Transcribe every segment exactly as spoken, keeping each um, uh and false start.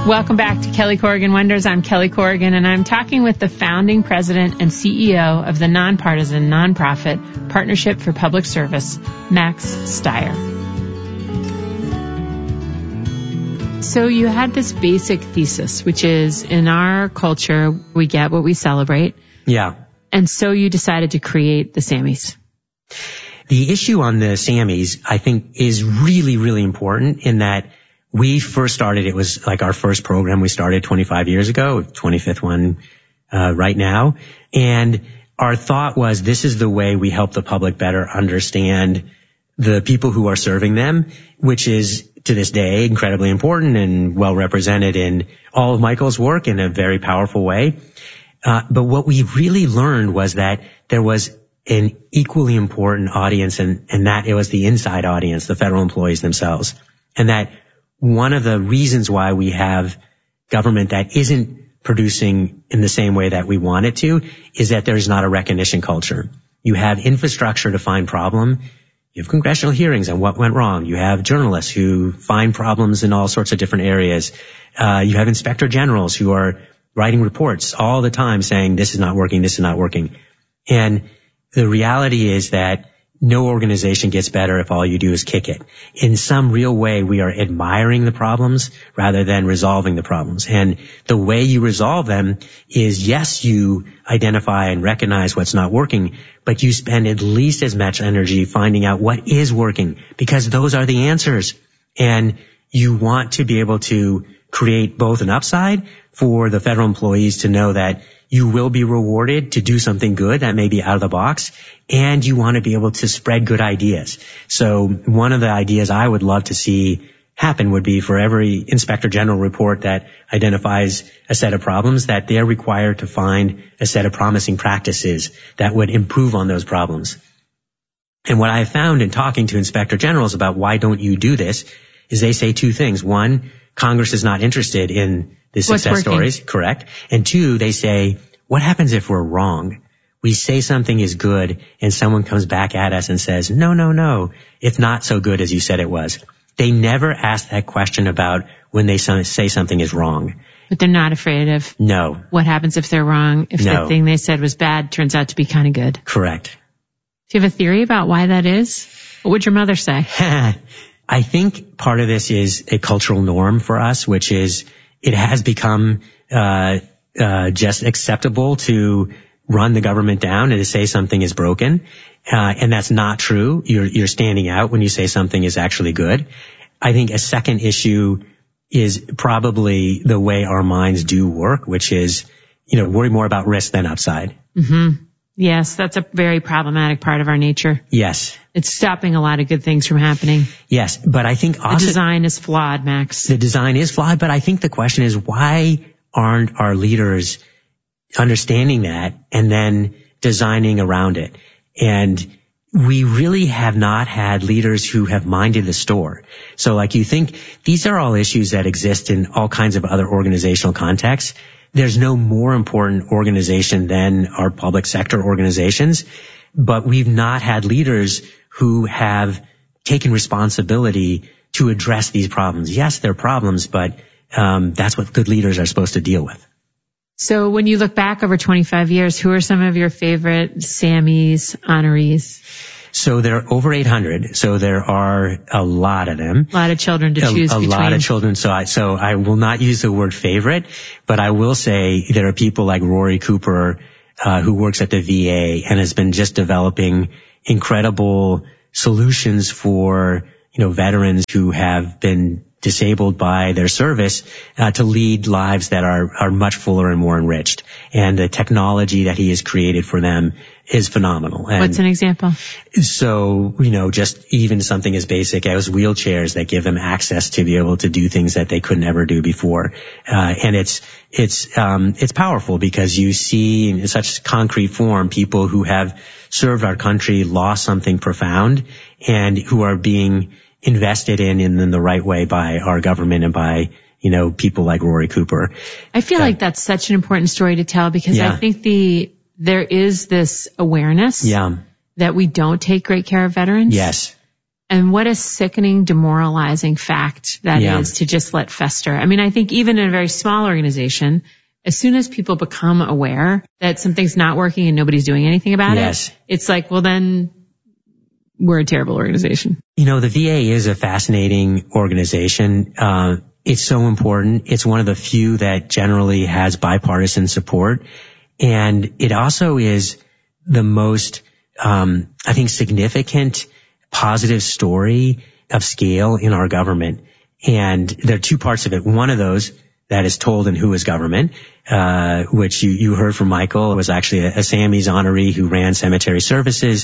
Welcome back to Kelly Corrigan Wonders. I'm Kelly Corrigan, and I'm talking with the founding president and C E O of the nonpartisan nonprofit Partnership for Public Service, Max Stier. So you had this basic thesis, which is in our culture, we get what we celebrate. Yeah. And so you decided to create the Sammys. The issue on the Sammys, I think, is really, really important in that we first started, it was like our first program we started twenty-five years ago, twenty-fifth one uh, right now. And our thought was this is the way we help the public better understand the people who are serving them, which is to this day incredibly important and well represented in all of Michael's work in a very powerful way. Uh, but what we really learned was that there was an equally important audience, and, and that it was the inside audience, the federal employees themselves. And that one of the reasons why we have government that isn't producing in the same way that we want it to is that there's not a recognition culture. You have infrastructure to find problem. You have congressional hearings on what went wrong. You have journalists who find problems in all sorts of different areas. Uh, you have inspector generals who are writing reports all the time saying this is not working, this is not working. And the reality is that no organization gets better if all you do is kick it. In some real way, we are admiring the problems rather than resolving the problems. And the way you resolve them is, yes, you identify and recognize what's not working, but you spend at least as much energy finding out what is working, because those are the answers. And you want to be able to create both an upside for the federal employees to know that you will be rewarded to do something good that may be out of the box, and you want to be able to spread good ideas. So one of the ideas I would love to see happen would be for every inspector general report that identifies a set of problems, that they're required to find a set of promising practices that would improve on those problems. And what I have found in talking to inspector generals about why don't you do this is they say two things. One, Congress is not interested in the success stories, correct? And two, they say, what happens if we're wrong? We say something is good and someone comes back at us and says, no, no, no, it's not so good as you said it was. They never ask that question about when they say something is wrong. But they're not afraid of no. What happens if they're wrong, if no. the thing they said was bad turns out to be kind of good. Correct. Do you have a theory about why that is? What would your mother say? I think part of this is a cultural norm for us, which is it has become uh, uh just acceptable to run the government down and to say something is broken. Uh, and that's not true. You're, you're standing out when you say something is actually good. I think a second issue is probably the way our minds do work, which is, you know, worry more about risk than upside. Mm-hmm. Yes, that's a very problematic part of our nature. Yes. It's stopping a lot of good things from happening. Yes, but I think also... The design is flawed, Max. The design is flawed, but I think the question is, why aren't our leaders understanding that and then designing around it? And we really have not had leaders who have minded the store. So like you think, these are all issues that exist in all kinds of other organizational contexts. There's no more important organization than our public sector organizations, but we've not had leaders who have taken responsibility to address these problems. Yes, they're problems, but um, that's what good leaders are supposed to deal with. So when you look back over twenty-five years, who are some of your favorite Sammys honorees? So there are over eight hundred. So there are a lot of them. A lot of children to choose a, a between. A lot of children. So I, so I will not use the word favorite, but I will say there are people like Rory Cooper, uh, who works at the V A and has been just developing incredible solutions for, you know, veterans who have been disabled by their service, uh, to lead lives that are, are much fuller and more enriched. And the technology that he has created for them is phenomenal. And what's an example? So, you know, just even something as basic as wheelchairs that give them access to be able to do things that they could never do before. Uh, and it's, it's, um, it's powerful because you see in such concrete form people who have served our country, lost something profound, and who are being invested in in the right way by our government and by, you know, people like Rory Cooper. I feel uh, like that's such an important story to tell because yeah. I think the there is this awareness yeah. that we don't take great care of veterans. Yes. And what a sickening, demoralizing fact that Yeah. is to just let fester. I mean, I think even in a very small organization, as soon as people become aware that something's not working and nobody's doing anything about Yes. it, it's like, well, then we're a terrible organization. You know, the V A is a fascinating organization. Uh, it's so important. It's one of the few that generally has bipartisan support. And it also is the most, um, I think, significant positive story of scale in our government. And there are two parts of it. One of those that is told in Who is Government, uh, which you, you heard from Michael, was actually a, a Sammy's honoree who ran cemetery services.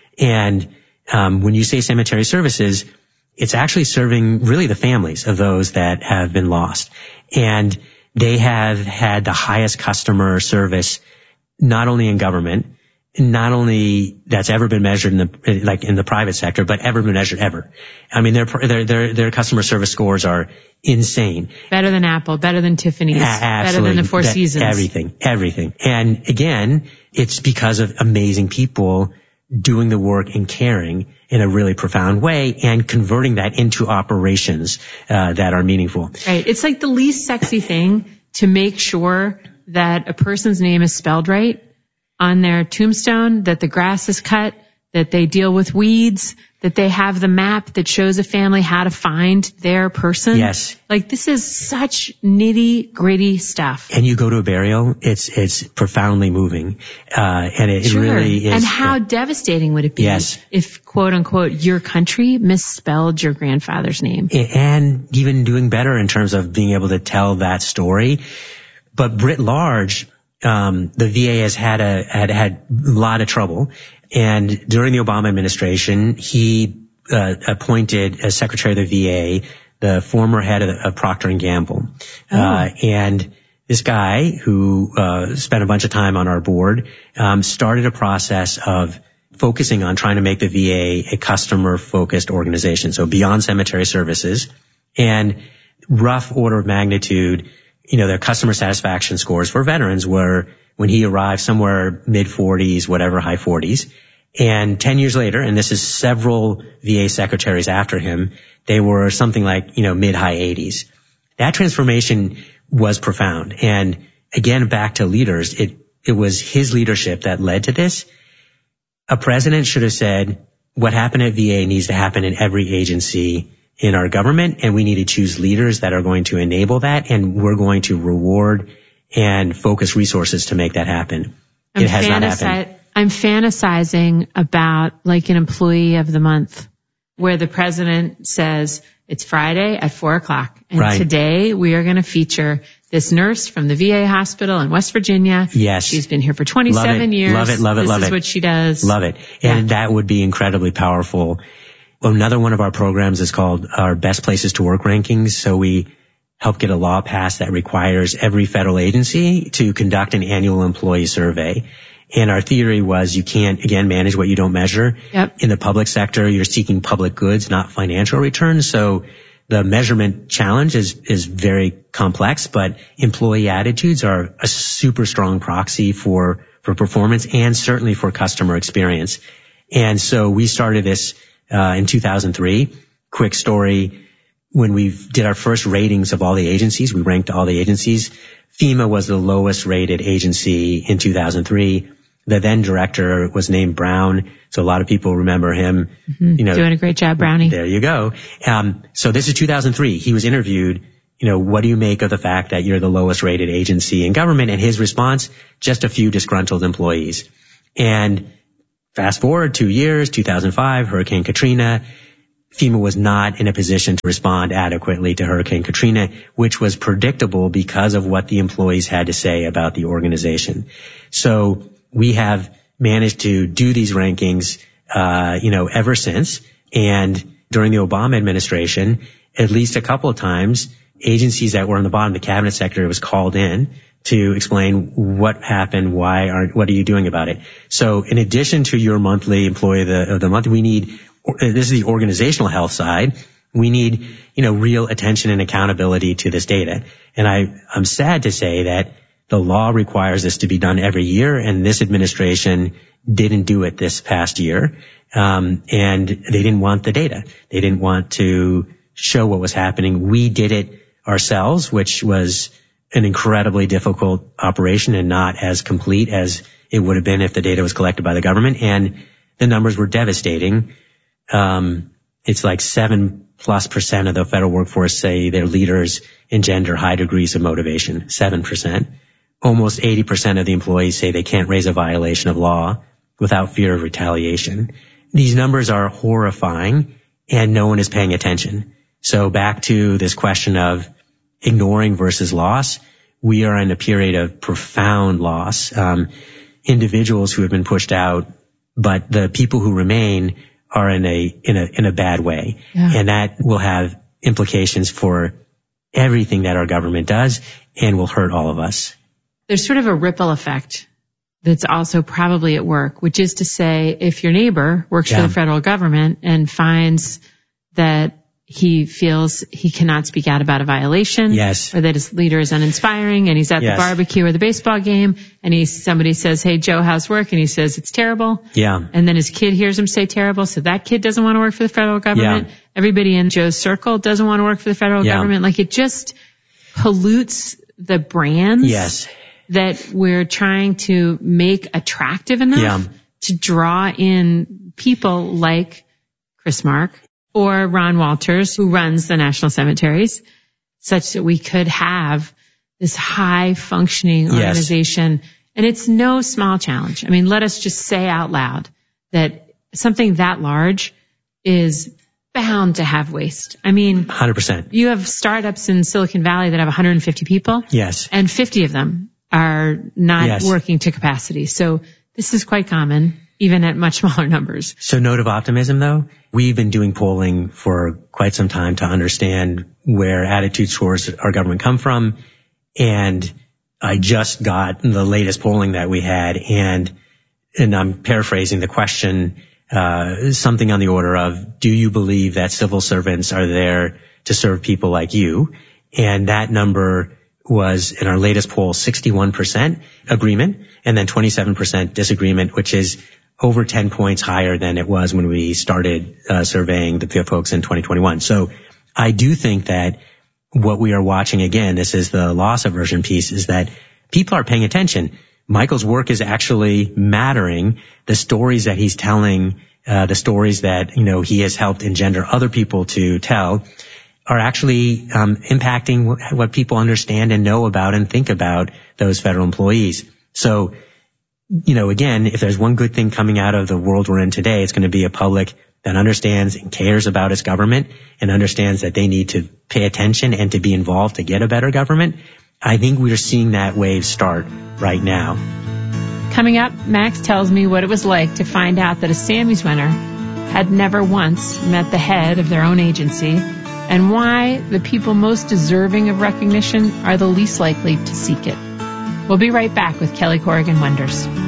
And um, when you say cemetery services, it's actually serving really the families of those that have been lost. And they have had the highest customer service, not only in government, not only that's ever been measured in the, like in the private sector, but ever been measured ever. I mean, their, their, their, their customer service scores are insane. Better than Apple, better than Tiffany's, A- better than the Four That- Seasons. Everything, everything. And again, it's because of amazing people doing the work and caring in a really profound way and converting that into operations, uh, that are meaningful. Right. It's like the least sexy thing to make sure that a person's name is spelled right on their tombstone, that the grass is cut, that they deal with weeds, that they have the map that shows a family how to find their person. Yes. Like, this is such nitty gritty stuff. And you go to a burial, it's, it's profoundly moving. Uh, and it, Sure. it really is. And how devastating would it be Yes. if, quote unquote, your country misspelled your grandfather's name? And even doing better in terms of being able to tell that story. But writ large, um, the V A has had a, had had a lot of trouble. And during the Obama administration, he, uh, appointed as Secretary of the V A, the former head of, of Procter and Gamble. Oh. Uh, and this guy who, uh, spent a bunch of time on our board, um, started a process of focusing on trying to make the V A a customer-focused organization. So beyond cemetery services, and rough order of magnitude, you know, their customer satisfaction scores for veterans were, when he arrived, somewhere mid forties, whatever, high forties. And ten years later, and this is several V A secretaries after him, they were something like, you know, mid high eighties. That transformation was profound. And again, back to leaders, it, it was his leadership that led to this. A president should have said, what happened at V A needs to happen in every agency in our government, and we need to choose leaders that are going to enable that, and we're going to reward and focus resources to make that happen. I'm It has not fantasi- happened. I'm fantasizing about like an employee of the month where the president says, it's Friday at four o'clock. And Right. today we are going to feature this nurse from the V A hospital in West Virginia. Yes. She's been here for twenty-seven Love it. years. Love it, love it, this love is it. what she does. Love it. And that would be incredibly powerful. Another one of our programs is called our Best Places to Work rankings. So we help get a law passed that requires every federal agency to conduct an annual employee survey. And our theory was you can't, again, manage what you don't measure. Yep. In the public sector, you're seeking public goods, not financial returns. So the measurement challenge is, is very complex, but employee attitudes are a super strong proxy for, for performance and certainly for customer experience. And so we started this uh, in two thousand three. Quick story. When we did our first ratings of all the agencies, we ranked all the agencies. FEMA was the lowest rated agency in two thousand three. The then director was named Brown, so a lot of people remember him. Mm-hmm. You know, doing a great job, Brownie. There you go. Um, so this is two thousand three. He was interviewed. You know, what do you make of the fact that you're the lowest rated agency in government? And his response, just a few disgruntled employees. And fast forward two years, two thousand five, Hurricane Katrina. FEMA was not in a position to respond adequately to Hurricane Katrina, which was predictable because of what the employees had to say about the organization. So we have managed to do these rankings, uh, you know, ever since. And during the Obama administration, at least a couple of times, agencies that were on the bottom of the cabinet sector was called in to explain what happened, why aren't, what are you doing about it? So in addition to your monthly employee of the, of the month, we need, this is the organizational health side. We need, you know, real attention and accountability to this data. And I, I'm sad to say that The law requires this to be done every year, and this administration didn't do it this past year. Um, and they didn't want the data. They didn't want to show what was happening. We did it ourselves, which was an incredibly difficult operation and not as complete as it would have been if the data was collected by the government. And the numbers were devastating. Um, it's like seven plus percent of the federal workforce say their leaders engender high degrees of motivation. Seven percent. Almost eighty percent of the employees say they can't raise a violation of law without fear of retaliation. These numbers are horrifying, and no one is paying attention. So back to this question of ignoring versus loss, we are in a period of profound loss. Um, individuals who have been pushed out, but the people who remain are in a in a in a bad way, yeah. And that will have implications for everything that our government does, and will hurt all of us. There's sort of a ripple effect that's also probably at work, which is to say, if your neighbor works yeah. for the federal government and finds that he feels he cannot speak out about a violation, yes. or that his leader is uninspiring, and he's at yes. the barbecue or the baseball game, and he somebody says, "Hey, Joe, how's work?" and he says it's terrible. Yeah. And then his kid hears him say terrible, so that kid doesn't want to work for the federal government. Yeah. Everybody in Joe's circle doesn't want to work for the federal yeah. government. Like, it just pollutes the brands. Yes. That we're trying to make attractive enough yeah. to draw in people like Chris Mark or Ron Walters, who runs the National Cemeteries, such that we could have this high functioning organization. Yes. And it's no small challenge. I mean, let us just say out loud that something that large is bound to have waste. I mean, one hundred percent. You have startups in Silicon Valley that have one hundred fifty people. Yes. And fifty of them are not yes. working to capacity. So this is quite common, even at much smaller numbers. So note of optimism, though. We've been doing polling for quite some time to understand where attitude scores our government come from. And I just got the latest polling that we had, and and I'm paraphrasing the question, uh, something on the order of, do you believe that civil servants are there to serve people like you? And that number was, in our latest poll, sixty-one percent agreement, and then twenty-seven percent disagreement, which is over ten points higher than it was when we started uh, surveying the folks in twenty twenty-one. So I do think that what we are watching, again, this is the loss aversion piece, is that people are paying attention. Michael's work is actually mattering. The stories that he's telling, uh, the stories that, you know, he has helped engender other people to tell, are actually um, impacting what people understand and know about and think about those federal employees. So, you know, again, if there's one good thing coming out of the world we're in today, it's going to be a public that understands and cares about its government and understands that they need to pay attention and to be involved to get a better government. I think we're seeing that wave start right now. Coming up, Max tells me what it was like to find out that a Sammys winner had never once met the head of their own agency, and why the people most deserving of recognition are the least likely to seek it. We'll be right back with Kelly Corrigan Wonders.